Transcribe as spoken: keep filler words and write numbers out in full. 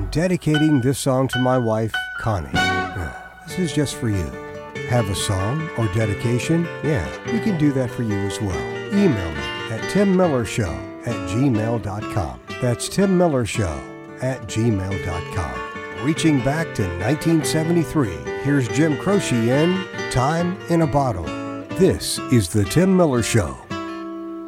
dedicating this song to my wife, Connie. This is just for you. Have a song or dedication? Yeah, we can do that for you as well. Email me at tim miller show at gmail dot com. That's tim miller show at gmail dot com. Reaching back to nineteen seventy-three, here's Jim Croce in Time in a Bottle. This is The Tim Miller Show.